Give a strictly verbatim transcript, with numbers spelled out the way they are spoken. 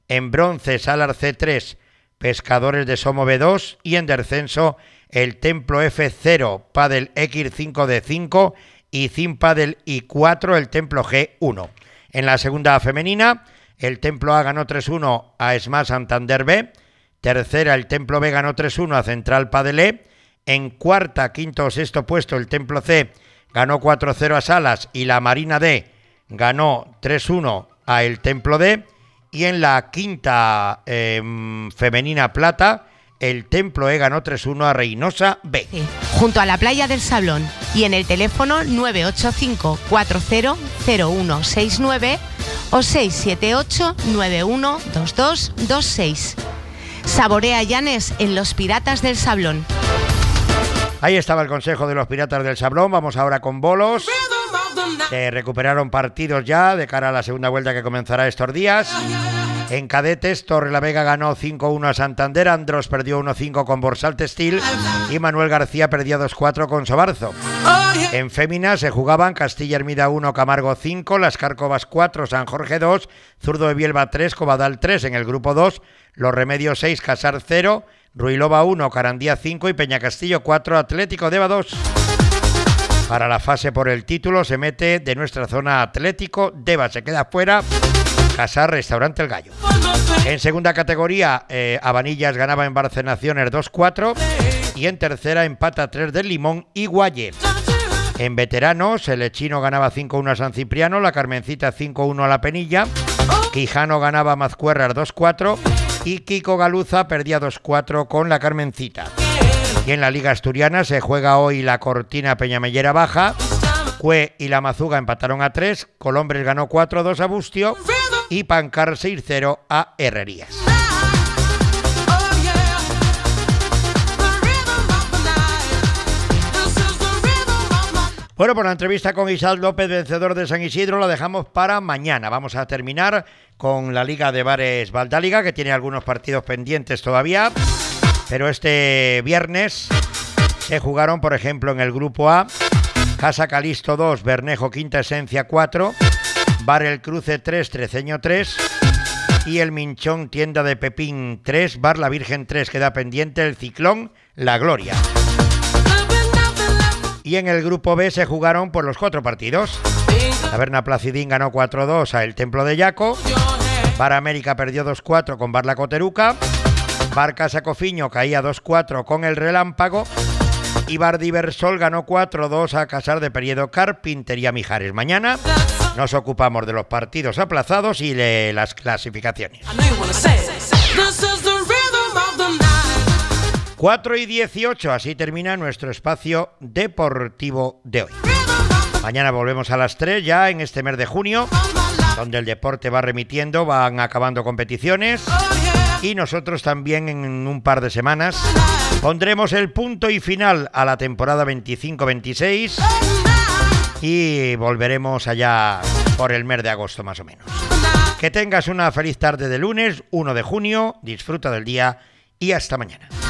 En bronce, Salar C tres, Pescadores de Somo B dos. Y en descenso, el Templo F cero, Padel X cinco D cinco y Zin Padel I cuatro, el Templo G uno. En la segunda femenina, el Templo A ganó tres uno a Smash Santander B. Tercera, el Templo B ganó tres uno a Central Padel E. En cuarta, quinto o sexto puesto, el Templo C ganó cuatro cero a Salas y la Marina D ganó tres uno a el Templo D. Y en la quinta eh, femenina plata, el Templo E ganó tres uno a Reynosa B. Sí, junto a la playa del Sablón y en el teléfono nueve ocho cinco cuatro cero cero uno seis nueve o seis siete ocho nueve uno dos dos dos seis. Saborea Llanes en Los Piratas del Sablón. Ahí estaba el consejo de los Piratas del Sablón. Vamos ahora con bolos. Se recuperaron partidos ya de cara a la segunda vuelta que comenzará estos días. En cadetes, Torrelavega ganó cinco uno a Santander, Andros perdió uno cinco con Borsal Textil y Manuel García perdía dos cuatro con Sobarzo. En féminas se jugaban Castilla Hermida uno, Camargo cinco, Las Cárcovas cuatro, San Jorge dos, Zurdo de Bielba tres, Covadal tres. En el grupo dos, Los Remedios seis, Casar cero, Ruilova uno, Carandía cinco y Peñacastillo cuatro, Atlético Deva dos. Para la fase por el título se mete de nuestra zona Atlético, Deva se queda fuera, Casar, Restaurante El Gallo. En segunda categoría, eh, Habanillas ganaba en Barcenaciones dos cuatro y en tercera empata tres del Limón y Guaye. En veteranos, el Echino ganaba cinco uno a San Cipriano, la Carmencita cinco uno a La Penilla, Quijano ganaba a Mazcuerras dos cuatro y Kiko Galuza perdía dos cuatro con la Carmencita. Y en la Liga Asturiana se juega hoy la Cortina Peñamellera Baja, Cue y la Mazuga empataron a tres, Colombres ganó cuatro dos a Bustio y Pancar seis cero a Herrerías. Bueno, por la entrevista con Isaac López, vencedor de San Isidro, la dejamos para mañana. Vamos a terminar con la Liga de Bares Valdáliga, que tiene algunos partidos pendientes todavía. Pero este viernes se jugaron, por ejemplo, en el grupo A, Casa Calisto dos, Bernejo Quinta Esencia cuatro, Bar El Cruce tres, Treceño tres y el Minchón Tienda de Pepín tres, Bar La Virgen tres, queda pendiente el Ciclón La Gloria. Y en el grupo B se jugaron por los cuatro partidos. Taberna Placidín ganó cuatro dos a El Templo de Yaco, Bar América perdió dos cuatro con Bar La Coteruca, Bar Casa Cofiño caía dos cuatro con el Relámpago y Bar Diversol ganó cuatro dos a Casar de Periedo Carpintería Mijares. Mañana nos ocupamos de los partidos aplazados y de las clasificaciones. cuatro y dieciocho, así termina nuestro espacio deportivo de hoy. Mañana volvemos a las tres ya en este mes de junio, donde el deporte va remitiendo, van acabando competiciones. Y nosotros también en un par de semanas pondremos el punto y final a la temporada veinticinco veintiséis y volveremos allá por el mes de agosto más o menos. Que tengas una feliz tarde de lunes, uno de junio, disfruta del día y hasta mañana.